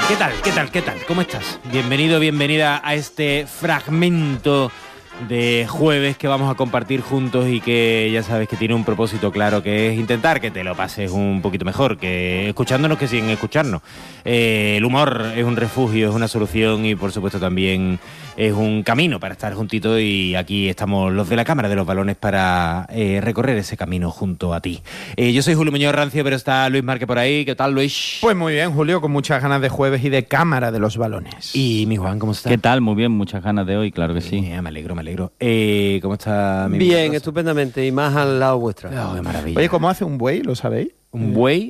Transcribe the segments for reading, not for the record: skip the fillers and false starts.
¿Qué tal? ¿Qué tal? ¿Qué tal? ¿Cómo estás? Bienvenido, bienvenida a este fragmento de jueves que vamos a compartir juntos y que ya sabes que tiene un propósito claro, que es intentar que te lo pases un poquito mejor, que escuchándonos que sin escucharnos. El humor es un refugio, es una solución y por supuesto también es un camino para estar juntitos, y aquí estamos los de la Cámara de los Balones para recorrer ese camino junto a ti. Yo soy Julio Muñoz Rancio, pero está Luis Márquez por ahí. ¿Qué tal, Luis? Pues muy bien, Julio, con muchas ganas de jueves y de Cámara de los Balones. Y mi Juan, ¿cómo está? ¿Qué tal? Muy bien, muchas ganas de hoy, claro que sí. Me alegro. ¿Cómo está mi Bien, Rosa? estupendamente, y más al lado vuestra. Oh, qué maravilla. Oye, ¿cómo hace un buey? ¿Lo sabéis? ¿Un buey?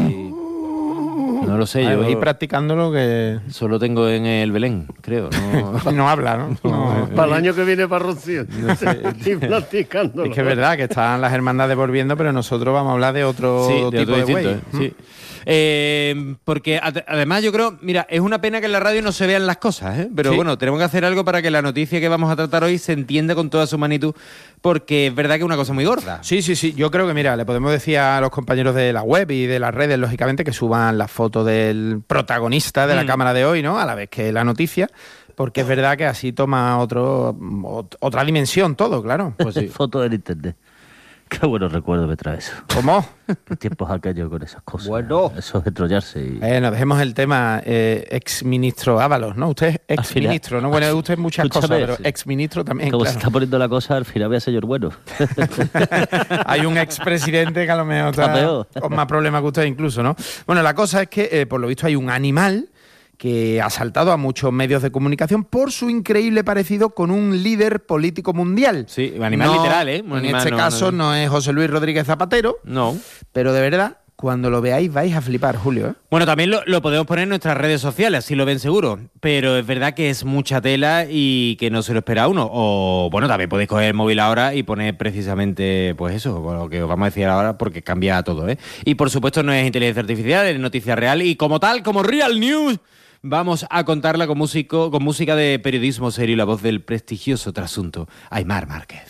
No lo sé, yo Ahí practicándolo que solo tengo en el Belén, creo. No, no habla, ¿no? No. Para el año que viene para Rocío. no sé. Estoy platicándolo. Es que es verdad que están las hermandades volviendo, pero nosotros vamos a hablar de otro Sí, tipo de distinto, buey. sí. Porque además yo creo, mira, es una pena que en la radio no se vean las cosas, ¿eh? Pero Sí. bueno, tenemos que hacer algo para que la noticia que vamos a tratar hoy se entienda con toda su magnitud, porque es verdad que es una cosa muy gorda. Sí. Yo creo que, mira, le podemos decir a los compañeros de la web y de las redes, lógicamente, que suban la foto del protagonista de la cámara de hoy, ¿no? A la vez que la noticia, porque es verdad que así toma otra dimensión todo, claro. Pues sí. Foto del internet. Qué buenos recuerdos me trae eso. ¿Cómo? Qué tiempos aquellos con esas cosas. Bueno. Eso de trollarse y... Nos dejemos el tema ex-ministro Ábalos, ¿no? Usted es ex-ministro, ¿no? Bueno, usted es muchas cosas, Escúchame, pero sí. ex-ministro también, Como se claro. está poniendo la cosa, al final voy a ser yo el bueno. Hay un expresidente que a lo mejor Está peor. con más problemas que usted incluso, ¿no? Bueno, la cosa es que, por lo visto, hay un animal que ha saltado a muchos medios de comunicación por su increíble parecido con un líder político mundial. Sí, animal literal, ¿eh? Un En animal, este caso no es José Luis Rodríguez Zapatero, No. pero de verdad, cuando lo veáis vais a flipar, Julio, ¿eh? Bueno, también lo podemos poner en nuestras redes sociales, así lo ven seguro. Pero es verdad que es mucha tela y que no se lo espera uno. O, bueno, también podéis coger el móvil ahora y poner precisamente, pues eso, lo que os vamos a decir ahora, porque cambia todo, ¿eh? Y por supuesto no es inteligencia artificial, es noticia real. Y como tal, como Real News, vamos a contarla con música de periodismo serio y la voz del prestigioso trasunto Aimar Márquez.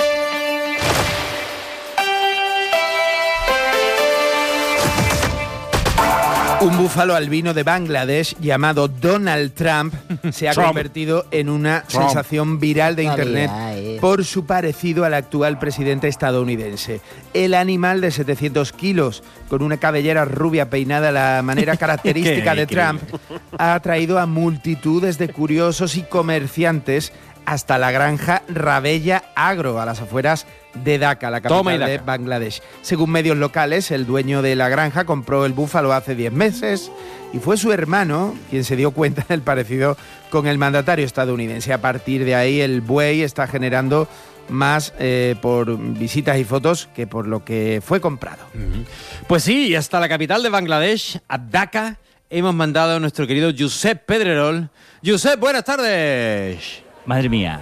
Un búfalo albino de Bangladesh llamado Donald Trump se ha convertido en una sensación viral de internet por su parecido al actual presidente estadounidense. El animal de 700 kilos, con una cabellera rubia peinada a la manera característica de Trump, ha atraído a multitudes de curiosos y comerciantes hasta la granja Rabella Agro, a las afueras de Dhaka, la capital de Bangladesh. Según medios locales, el dueño de la granja compró el búfalo hace 10 meses y fue su hermano quien se dio cuenta del parecido con el mandatario estadounidense. A partir de ahí, el buey está generando más por visitas y fotos que por lo que fue comprado. Pues sí, y hasta la capital de Bangladesh, a Dhaka, hemos mandado a nuestro querido Josep Pedrerol. Josep, buenas tardes. Madre mía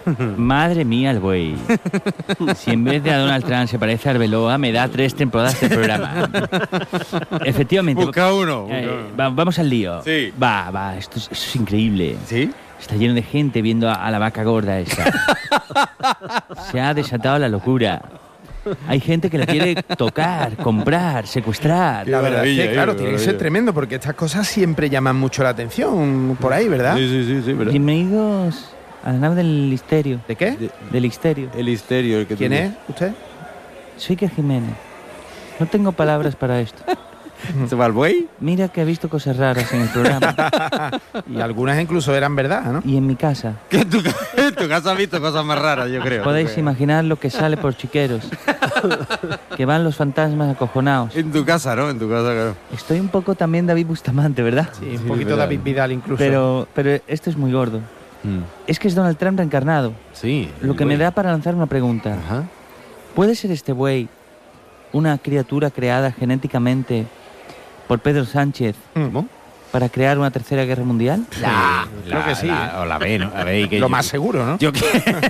el buey. Si en vez de a Donald Trump se parece a Arbeloa, me da 3 temporadas de programa. Efectivamente. Busca uno. Vamos al lío. Sí. Va, esto es increíble. ¿Sí? Está lleno de gente viendo a la vaca gorda esa. Se ha desatado la locura. Hay gente que la quiere tocar, comprar, secuestrar. La verdad es que, claro, tiene que maravilla. ser tremendo porque estas cosas siempre llaman mucho la atención por ahí, ¿verdad? Sí, ¿verdad? Bienvenidos a la nave del Listerio. ¿De qué? Del Listerio. El histerio. El que ¿Quién tú- es usted? Soy que Jiménez. No tengo palabras para esto. ¿Se va al buey? Mira que he visto cosas raras en el programa. Y algunas incluso eran verdad, ¿no? Y en mi casa. Que en tu casa has visto cosas más raras, yo creo. Podéis imaginar lo que sale por chiqueros. Que van los fantasmas acojonados. En tu casa, ¿no? En tu casa, claro. Estoy un poco también David Bustamante, ¿verdad? Sí, un poquito verdad. David Vidal incluso. Pero esto es muy gordo. Es que es Donald Trump reencarnado. Sí. Lo que me da para lanzar una pregunta. Ajá. ¿Puede ser este buey una criatura creada genéticamente por Pedro Sánchez ¿Cómo? para crear una tercera guerra mundial? creo que sí, O la B, ¿no? A ver, que Lo yo- más seguro, ¿no? Yo que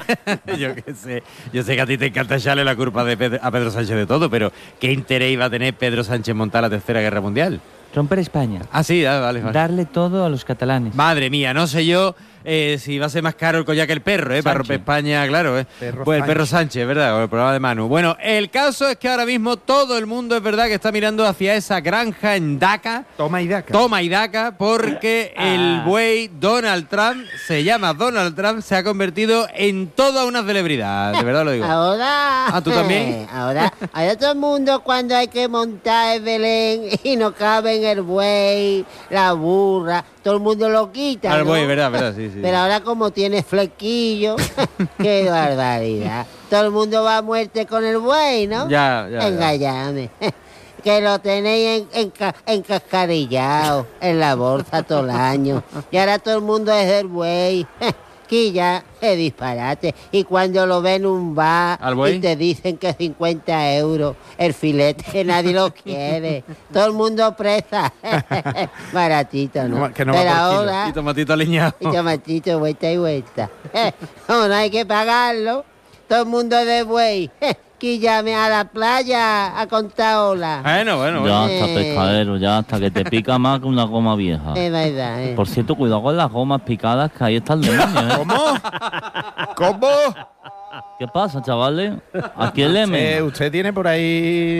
sé. Yo sé que a ti te encanta echarle la culpa a Pedro Sánchez de todo, pero ¿qué interés iba a tener Pedro Sánchez en montar la Tercera Guerra Mundial? Romper España. Ah, sí, vale. Darle todo a los catalanes. Madre mía, no sé yo si va a ser más caro el collar que el perro, para romper España, claro. Pues el perro Sánchez, ¿verdad? O el programa de Manu. Bueno, el caso es que ahora mismo todo el mundo es verdad que está mirando hacia esa granja en Daca. Toma y daca, porque el buey Donald Trump, se llama Donald Trump, se ha convertido en toda una celebridad, de verdad lo digo. Ahora. ¿Ah, tú también? Ahora todo el mundo cuando hay que montar el Belén y no cabe en el buey, la burra, todo el mundo lo quita. Al ¿no? buey, verdad, sí. Pero ahora como tiene flequillo, qué barbaridad. Todo el mundo va a muerte con el buey, ¿no? Ya. Engáñame. Que lo tenéis encascarillado en la bolsa todo el año. Y ahora todo el mundo es del buey. Que ya es disparate. Y cuando lo ven un bar y te dicen que 50 euros el filete, nadie lo quiere. Todo el mundo presa. Baratito, ¿no? Que no pero va por ahora... Y tomatito aliñado. Y tomatito, vuelta y vuelta. No, no hay que pagarlo. Todo el mundo es de buey. Que llame a la playa a contar olas. Bueno. Ya está, pescadero, ya hasta que te pica más que una goma vieja. Es verdad, Por cierto, cuidado con las gomas picadas, que ahí está el demonio, ¿Cómo? ¿Qué pasa, chavales? Aquí el M. Usted tiene por ahí...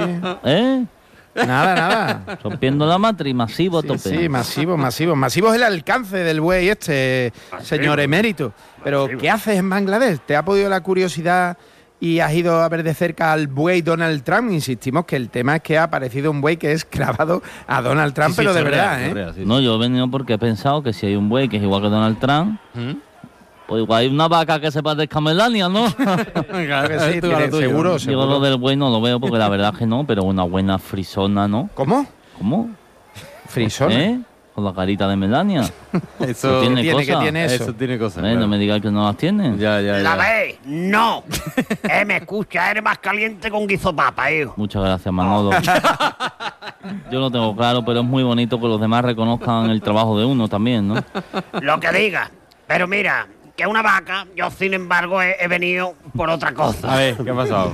Nada. Rompiendo la matriz, masivo, tope. Sí, masivo. Masivo es el alcance del buey señor emérito. Pero, ¿qué haces en Bangladesh? ¿Te ha podido la curiosidad y has ido a ver de cerca al buey Donald Trump? Insistimos que el tema es que ha aparecido un buey que es clavado a Donald Trump, pero de verdad, No, yo he venido porque he pensado que si hay un buey que es igual que Donald Trump... Pues igual hay una vaca que se parezca a Melania, ¿no? Claro que sí, seguro. Yo lo del buey no lo veo porque la verdad es que no, pero una buena frisona, ¿no? ¿Cómo? ¿Frisona? Con la carita de Melania. Eso tiene cosas. Eso tiene cosas. No me digas que no las tiene. Ya. ¿La ves? No. Me escucha, eres más caliente con guisopapa, hijo. Muchas gracias, Manolo. Yo lo tengo claro, pero es muy bonito que los demás reconozcan el trabajo de uno también, ¿no? Lo que digas. Pero mira, que una vaca, yo sin embargo he venido por otra cosa. A ver, ¿qué ha pasado?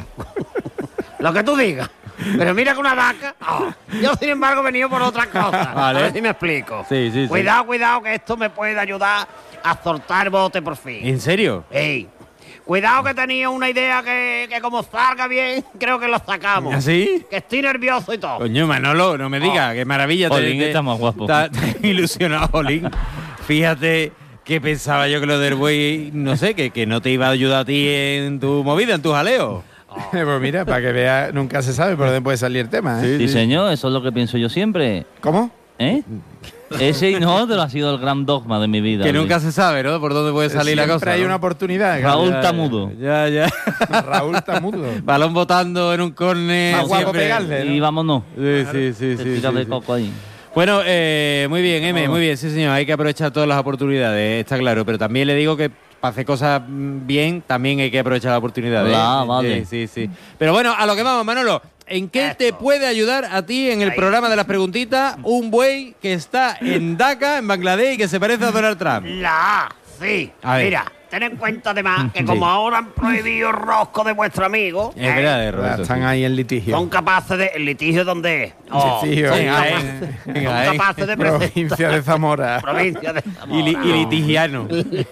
Lo que tú digas. Pero mira que una vaca, yo sin embargo he venido por otra cosa. Vale. A ver si me explico. Sí. Cuidado, que esto me puede ayudar a soltar bote por fin. ¿En serio? Ey, cuidado que tenía una idea que como salga bien, creo que lo sacamos. ¿Así? Que estoy nervioso y todo. Coño, Manolo, no me digas, qué maravilla. Jolín, está más guapo. Está ilusionado, Jolín. Fíjate que pensaba yo que lo del buey, no sé, que no te iba a ayudar a ti en tu movida, en tu jaleo. Pues mira, para que veas, nunca se sabe por dónde puede salir el tema, Sí, señor, eso es lo que pienso yo siempre. ¿Cómo? Ese y no otro ha sido el gran dogma de mi vida. Que nunca se sabe, ¿no? Por dónde puede salir la cosa. Siempre hay ¿no? una oportunidad. Raúl Tamudo. Ya. Raúl Tamudo. Balón botando en un córner. Más guapo siempre. pegarle, ¿no? Y vámonos. Sí. Tira de coco ahí. Bueno, muy bien, M, muy bien, sí señor, hay que aprovechar todas las oportunidades, está claro, pero también le digo que para hacer cosas bien también hay que aprovechar las oportunidades. Vale. Sí. Pero bueno, a lo que vamos, Manolo, ¿en qué te puede ayudar a ti en el programa de las preguntitas un buey que está en Daca, en Bangladesh, y que se parece a Donald Trump? La A, sí. A ver. Mira, ten en cuenta además que como ahora han prohibido el rosco de vuestro amigo, Es verdad, Roberto. Están ahí en litigio. son capaces de... ¿El litigio dónde es? Litigio, son venga, son capaces de presentar... Provincia de Zamora. Provincia de Zamora. Y litigiano.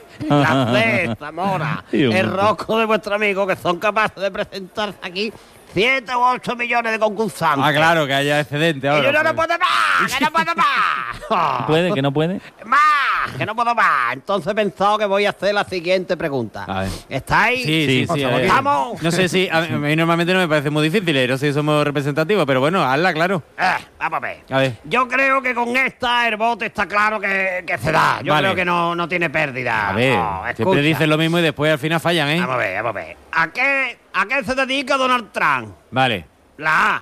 La C, Zamora. Dios El mío. rosco de vuestro amigo, que son capaces de presentarse aquí 7 u 8 millones de concursantes. Ah, claro, que haya excedente Y ahora. yo no pues. puedo más, que no puedo más. ¿Puede? ¿Que no puede? Más, que no puedo más. Entonces he pensado que voy a hacer la siguiente pregunta. A ver. ¿Estáis? Sí. Vamos, a ver. vamos. No sé si, a mí normalmente no me parece muy difícil, no sé si somos representativos, pero bueno, hazla, claro. Vamos a ver. A ver. Yo creo que con esta el bote está claro que se da. Yo Vale. creo que no tiene pérdida. A ver, No, siempre escucha. dicen lo mismo y después al final fallan, ¿eh? Vamos a ver. ¿A qué se dedica Donald Trump? Vale, La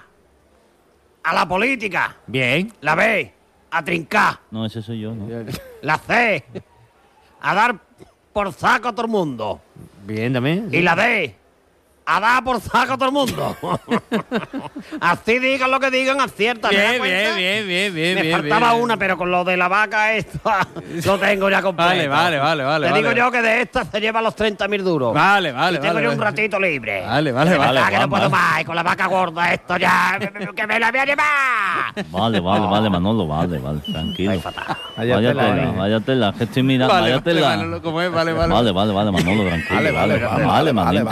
A la política. bien. La B, a trincar. No, ese soy yo, ¿no? La C, a dar por saco a todo el mundo. Bien también. Y la D, a dar por saco a todo el mundo. Así digan lo que digan, acierta. Bien. Me faltaba una, pero con lo de la vaca esta lo tengo ya completo. Vale. Te digo yo que de esta se lleva los 30.000 duros. Vale. Y tengo yo un ratito libre. Vale. Que no puedo más, y con la vaca gorda esto ya, que me la voy a llevar. Vale, Manolo, vale, tranquilo. Vaya tela, que estoy mirando, vaya tela. Manolo, ¿cómo es? Vale, Manolo, tranquilo. Vale,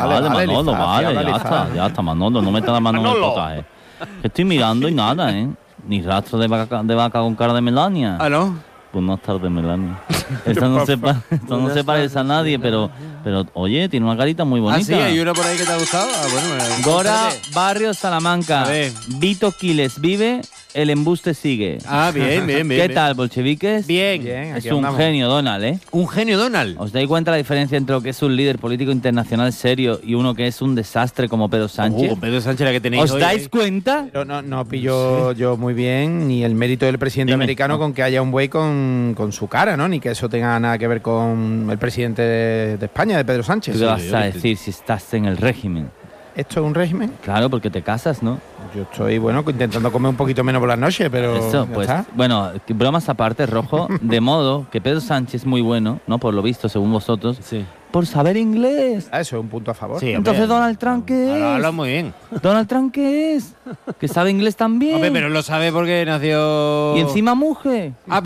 Manolo, ya está, Manolo, no metas la mano en el potaje. Que estoy mirando y nada, ni rastro de vaca con cara de Melania. Ah, ¿no? Buenas tardes, Melania. Esta no se parece a nadie, pero oye, tiene una carita muy bonita. Ah, sí, hay una por ahí que te ha gustado. Gora, Barrio Salamanca. A ver. Vito Quiles vive, el embuste sigue. Ah, bien. ¿Qué tal, bolcheviques? Bien. Es un genio, Donald, ¿eh? Un genio, Donald. ¿Os dais cuenta la diferencia entre lo que es un líder político internacional serio y uno que es un desastre como Pedro Sánchez? Pedro Sánchez, la que tenéis ¿Os hoy, dais cuenta? Pero no pillo yo muy bien ni el mérito del presidente americano con que haya un buey con su cara, ¿no? Ni que eso tenga nada que ver con el presidente de España, de Pedro Sánchez. ¿Qué vas a decir si estás en el régimen? ¿Esto es un régimen? Claro, porque te casas, ¿no? Yo estoy, intentando comer un poquito menos por las noches, pero... Eso, pues, bueno, bromas aparte, Rojo, de modo que Pedro Sánchez es muy bueno, ¿no? Por lo visto, según vosotros, Sí. por saber inglés. Eso es un punto a favor. Sí, Entonces, hombre, ¿Donald Trump qué es? habla muy bien. ¿Donald Trump qué es? Que sabe inglés también. Hombre, pero lo sabe porque nació... Y encima mujer. Ah,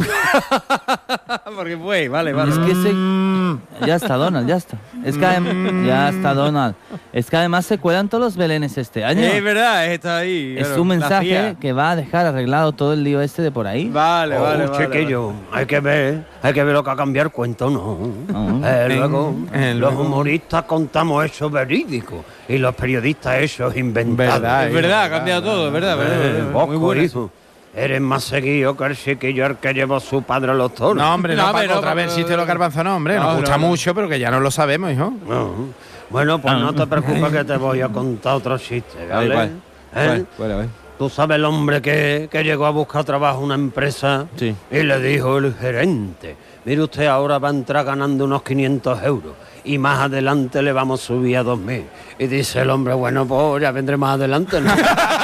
porque fue, vale. Es que ya está, Donald, ya está. Es que ya está, Donald. Es que además se cuelan todos los belenes este año. Es verdad, está ahí. Es claro, un la mensaje CIA. que va a dejar arreglado todo el lío este de por ahí. Vale. Chiquillo, hay que ver lo que ha cambiado el cuento, ¿no? Luego, los humoristas contamos eso verídico y los periodistas eso inventados. Es verdad, ha cambiado todo, es verdad. Vos, Muy bueno. hijo, eres más seguido que el chiquillo el que llevó su padre a los toros. No, hombre, no, Paco, pero otra vez existe los garbanzos, no, hombre. No, Nos gusta no. mucho, pero que ya no lo sabemos, hijo. No. Bueno, pues no te preocupes que te voy a contar otro chiste, ¿vale? ¿Cuál? Tú sabes el hombre que llegó a buscar trabajo a una empresa Sí. y le dijo el gerente, mire usted, ahora va a entrar ganando unos 500 euros y más adelante le vamos a subir a 2.000. Y dice el hombre, bueno, pues ya vendré más adelante, ¿no?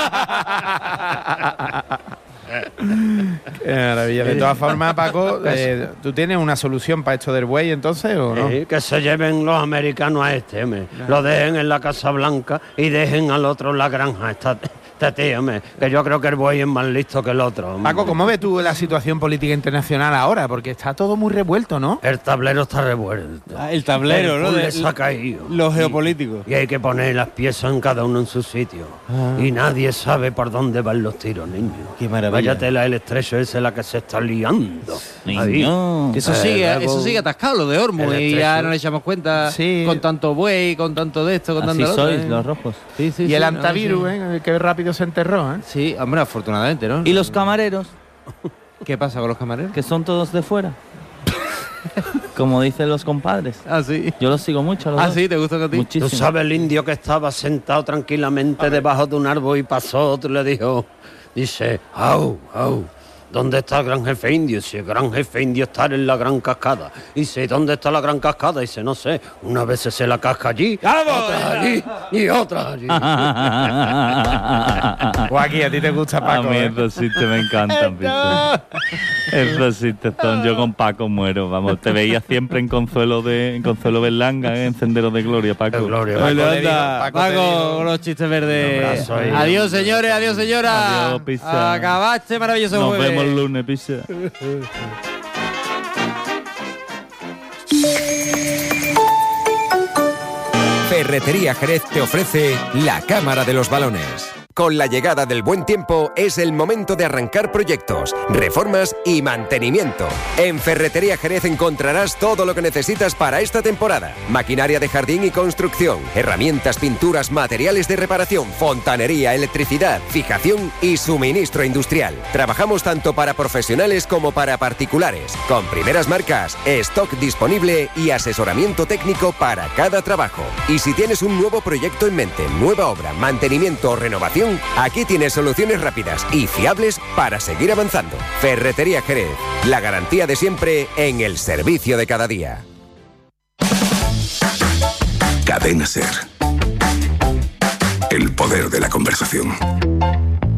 Qué maravilla. De todas formas, Paco, ¿tú tienes una solución para esto del buey entonces o no? Que se lleven los americanos a este, hombre. Lo dejen en la Casa Blanca y dejen al otro en la granja. Este tío, hombre, que yo creo que el buey es más listo que el otro, hombre. Paco, ¿cómo ves tú la situación política internacional ahora? Porque está todo muy revuelto, ¿no? El tablero está revuelto. El tablero, ¿no? puzzle se ha caído. Los geopolíticos. Y hay que poner las piezas en cada uno en su sitio. Y nadie sabe por dónde van los tiros, niño. Qué maravilla. Vaya tela el estrecho ese la que se está liando. Niño. Eso sigue atascado, lo de Hormuz, el y estrecho. ya no le echamos cuenta Sí. con tanto buey, con tanto de esto, con Así tanto lo otro. sois, los rojos. Sí, Y el antivirus, qué rápido se enterró, ¿eh? Sí, hombre, afortunadamente, ¿no? Y los camareros, ¿Qué pasa con los camareros? que son todos de fuera. Como dicen los compadres. Ah, sí. Yo los sigo mucho. a los dos. Sí, ¿te gusta a ti? Muchísimo. Tú sabes el indio que estaba sentado tranquilamente debajo de un árbol y pasó otro y le dijo, dice, au, ¿dónde está el gran jefe indio? Dice, el gran jefe indio está en la gran cascada. Dice, ¿dónde está la gran cascada? Dice, no sé, una vez se la casca allí, otra allí y otra allí. Joaquín, a ti te gusta, A Paco. mí esos chistes me encantan, Pisto. Esos chistes son, yo con Paco muero, vamos, te veía siempre en Consuelo Berlanga, en Sendero de Gloria, Paco. De gloria. Paco Bueno, le dijo, anda, Paco te Paco, dijo. con los chistes verdes. Un abrazo ahí. Adiós, señores, adiós, señora. Adiós, pizza. Acabaste maravilloso Nos jueves. vemos el lunes, pizza. Ferretería Jerez te ofrece la Cámara de los Balones. Con la llegada del buen tiempo es el momento de arrancar proyectos, reformas y mantenimiento. En Ferretería Jerez encontrarás todo lo que necesitas para esta temporada. Maquinaria de jardín y construcción, herramientas, pinturas, materiales de reparación, fontanería, electricidad, fijación y suministro industrial. Trabajamos tanto para profesionales como para particulares, con primeras marcas, stock disponible y asesoramiento técnico para cada trabajo. Y si tienes un nuevo proyecto en mente, nueva obra, mantenimiento o renovación, aquí tienes soluciones rápidas y fiables para seguir avanzando. Ferretería Jerez, la garantía de siempre en el servicio de cada día. Cadena SER. El poder de la conversación.